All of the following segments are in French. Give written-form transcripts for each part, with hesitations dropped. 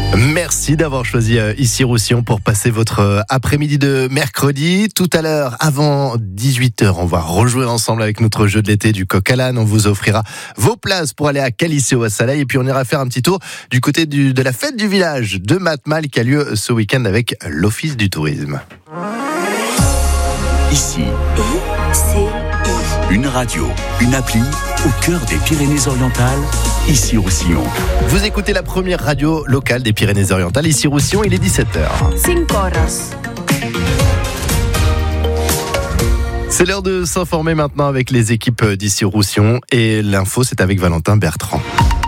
Merci d'avoir choisi Ici Roussillon pour passer votre après-midi de mercredi. Tout à l'heure, avant 18h, on va rejouer ensemble avec notre jeu de l'été du Coq à l'âne. On vous offrira vos places pour aller à Calissé au Soleil. Et puis on ira faire un petit tour du côté de la fête du village de Matmal qui a lieu ce week-end avec l'Office du tourisme. Ici, une radio, une appli au cœur des Pyrénées-Orientales, Ici Roussillon. Vous écoutez la première radio locale des Pyrénées-Orientales, Ici Roussillon, il est 17h. 5 horas. C'est l'heure de s'informer maintenant avec les équipes d'Ici Roussillon et l'info c'est avec Valentin Bertrand.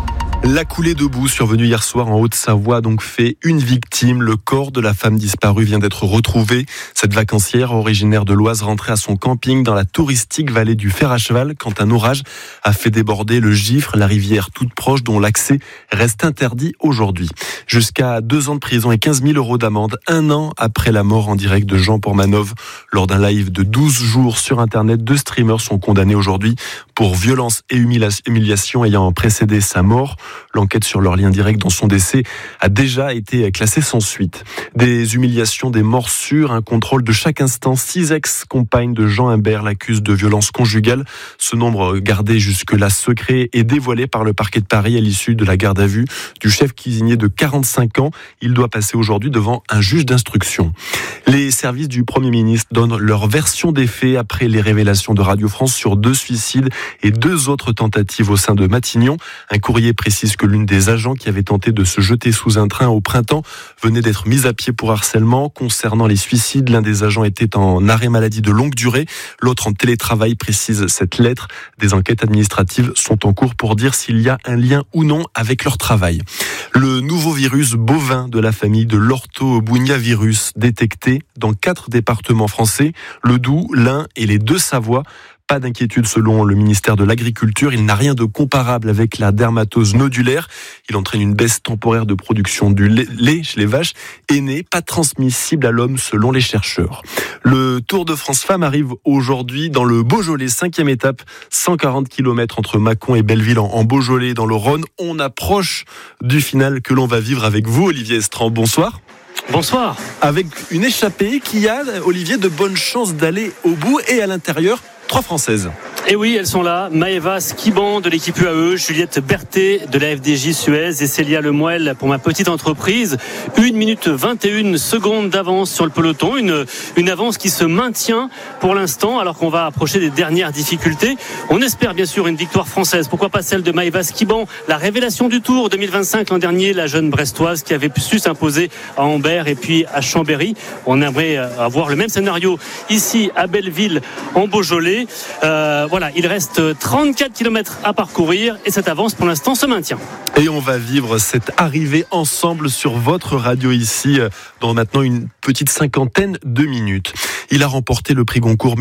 La coulée de boue survenue hier soir en Haute-Savoie a donc fait une victime. Le corps de la femme disparue vient d'être retrouvé. Cette vacancière originaire de l'Oise rentrait à son camping dans la touristique vallée du Fer à Cheval quand un orage a fait déborder le Gifre, la rivière toute proche dont l'accès reste interdit aujourd'hui. Jusqu'à 2 ans de prison et 15 000 € d'amende, 1 an après la mort en direct de Jean Pormanov. Lors d'un live de 12 jours sur Internet, 2 streamers sont condamnés aujourd'hui pour violence et humiliation ayant précédé sa mort. L'enquête sur leur lien direct dans son décès a déjà été classée sans suite. Des humiliations, des morsures, un contrôle de chaque instant. 6 ex-compagnes de Jean Imbert l'accusent de violence conjugale. Ce nombre gardé jusque-là secret est dévoilé par le parquet de Paris à l'issue de la garde à vue du chef cuisinier de 45 ans. Il doit passer aujourd'hui devant un juge d'instruction. Les services du Premier ministre donnent leur version des faits après les révélations de Radio France sur 2 suicides et 2 autres tentatives au sein de Matignon. Un courrier précise que l'une des agents qui avait tenté de se jeter sous un train au printemps venait d'être mise à pied pour harcèlement. Concernant les suicides, l'un des agents était en arrêt maladie de longue durée, l'autre en télétravail, précise cette lettre. Des enquêtes administratives sont en cours pour dire s'il y a un lien ou non avec leur travail. Le nouveau virus bovin de la famille de l'orthobunyavirus détecté dans 4 départements français, le Doubs, l'Ain et les 2 Savoies. Pas d'inquiétude selon le ministère de l'Agriculture. Il n'a rien de comparable avec la dermatose nodulaire. Il entraîne une baisse temporaire de production du lait chez les vaches et n'est pas transmissible à l'homme selon les chercheurs. Le Tour de France Femmes arrive aujourd'hui dans le Beaujolais, 5e étape, 140 km entre Mâcon et Belleville en Beaujolais dans le Rhône. On approche du final que l'on va vivre avec vous, Olivier Estran. Bonsoir. Bonsoir. Avec une échappée qui a, Olivier, de bonnes chances d'aller au bout et à l'intérieur, 3 Françaises. Et oui, elles sont là. Maëva Skiban de l'équipe UAE, Juliette Berthet de la FDJ Suez et Célia Lemoel pour ma petite entreprise. 1 minute 21 secondes d'avance sur le peloton. Une avance qui se maintient pour l'instant alors qu'on va approcher des dernières difficultés. On espère bien sûr une victoire française. Pourquoi pas celle de Maëva Skiban, la révélation du Tour 2025 l'an dernier, la jeune brestoise qui avait su s'imposer à Ambert et puis à Chambéry. On aimerait avoir le même scénario ici à Belleville en Beaujolais. Voilà, il reste 34 km à parcourir et cette avance pour l'instant se maintient. Et on va vivre cette arrivée ensemble sur votre radio ici dans maintenant une petite 50aine de minutes. Il a remporté le prix Goncourt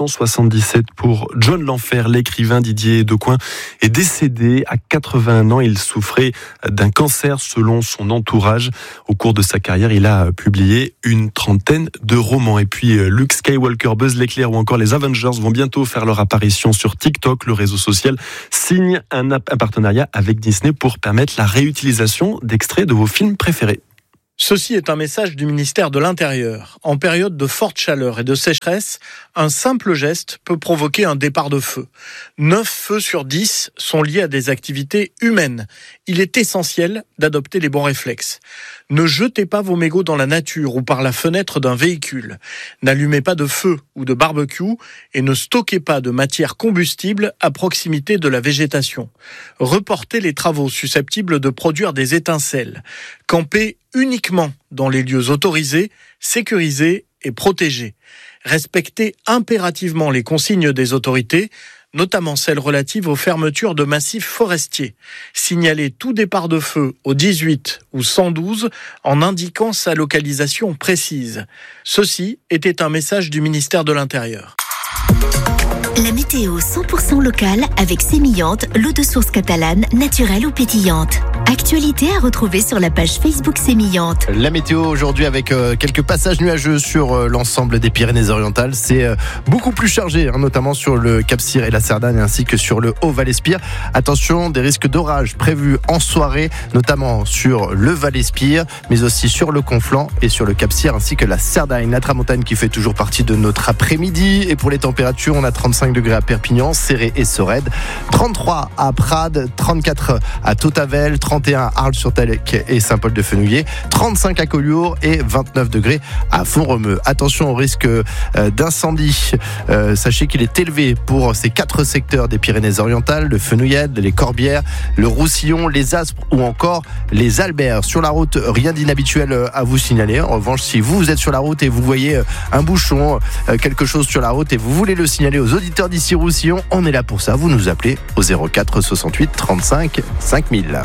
1977 pour John L'Enfer. L'écrivain Didier Decoing est décédé à 81 ans. Il souffrait d'un cancer selon son entourage. Au cours de sa carrière, il a publié une 30aine de romans. Et puis Luke Skywalker, Buzz l'éclair ou encore les Avengers vont bientôt faire leur apparition sur TikTok. Le réseau social signe un partenariat avec Disney pour permettre la réutilisation d'extraits de vos films préférés. Ceci est un message du ministère de l'Intérieur. En période de forte chaleur et de sécheresse, un simple geste peut provoquer un départ de feu. 9 feux sur 10 sont liés à des activités humaines. Il est essentiel d'adopter les bons réflexes. Ne jetez pas vos mégots dans la nature ou par la fenêtre d'un véhicule. N'allumez pas de feu ou de barbecue et ne stockez pas de matière combustible à proximité de la végétation. Reportez les travaux susceptibles de produire des étincelles. Campez uniquement dans les lieux autorisés, sécurisés et protégés. Respectez impérativement les consignes des autorités, notamment celles relatives aux fermetures de massifs forestiers. Signalez tout départ de feu au 18 ou 112 en indiquant sa localisation précise. Ceci était un message du ministère de l'Intérieur. La météo 100% locale avec Sémillante, l'eau de source catalane, naturelle ou pétillante. Actualité à retrouver sur la page Facebook Sémillante. La météo aujourd'hui avec quelques passages nuageux sur l'ensemble des Pyrénées-Orientales. C'est beaucoup plus chargé, notamment sur le Cap-Cyr et la Cerdagne ainsi que sur le Haut-Val-Espire. Attention, des risques d'orage prévus en soirée, notamment sur le Val-Espire, mais aussi sur le Conflent et sur le Cap-Cyr ainsi que la Cerdagne. La Tramontane qui fait toujours partie de notre après-midi. Et pour les températures, on a 35 degrés à Perpignan, Céré et Sorède, 33 à Prades, 34 à Tautavel, 31 à Arles-sur-Talec et Saint-Paul-de-Fenouillet, 35 à Collioure et 29 degrés à Font-Romeu. Attention au risque d'incendie. Sachez qu'il est élevé pour ces 4 secteurs des Pyrénées-Orientales, le Fenouillède, les Corbières, le Roussillon, les Aspres ou encore les Albert. Sur la route, rien d'inhabituel à vous signaler. En revanche, si vous êtes sur la route et vous voyez un bouchon, quelque chose sur la route et vous voulez le signaler aux auditeurs d'ici Roussillon, on est là pour ça. Vous nous appelez au 04 68 35 5000.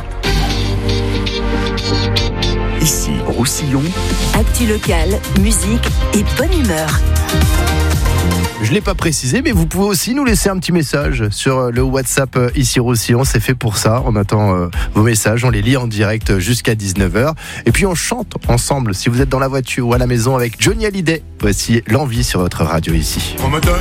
Ici, Roussillon. Actu locale, musique et bonne humeur. Je ne l'ai pas précisé, mais vous pouvez aussi nous laisser un petit message sur le WhatsApp ici Roussillon. C'est fait pour ça. On attend vos messages, on les lit en direct jusqu'à 19h. Et puis on chante ensemble si vous êtes dans la voiture ou à la maison avec Johnny Hallyday. Voici l'envie sur votre radio ici. On me donne